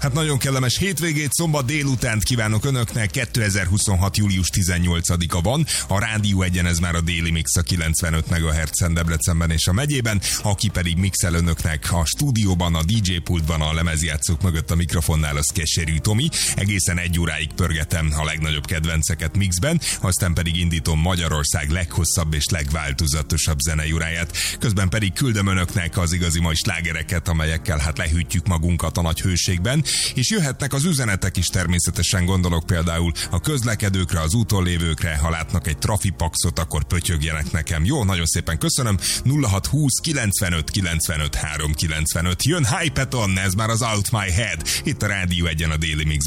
Hát nagyon kellemes hétvégét, szombat délutánt kívánok önöknek. 2026. július 18-a van. A Rádió Egyen, ez már a Déli Mix a 95 MHz-en Debrecenben és a megyében. Aki pedig mixel önöknek a stúdióban, a DJ pultban, a lemezjátszók mögött a mikrofonnál, az Keserű Tomi. Egészen 1 óráig pörgetem a legnagyobb kedvenceket mixben, aztán pedig indítom Magyarország leghosszabb és legváltozatosabb zeneióráját. Közben pedig küldöm önöknek az igazi mai slágereket, amelyekkel hát lehűtjük magunkat a nagy hőségben, és jöhetnek az üzenetek is természetesen, gondolok például a közlekedőkre, az úton lévőkre, ha látnak egy trafipaxot, akkor pötyögjenek nekem. Jó, nagyon szépen köszönöm. 0620 95 95 395. Jön Hypeton, ez már az Out My Head, itt a Rádió Egyen a Déli Mix.